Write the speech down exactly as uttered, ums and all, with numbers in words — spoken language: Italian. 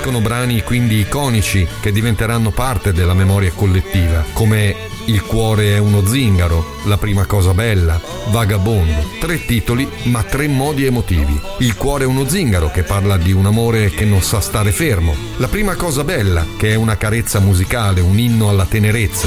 Nascono brani quindi iconici che diventeranno parte della memoria collettiva, come Il cuore è uno zingaro, La prima cosa bella, Vagabondo. Tre titoli ma tre modi emotivi. Il cuore è uno zingaro, che parla di un amore che non sa stare fermo. La prima cosa bella, che è una carezza musicale, un inno alla tenerezza.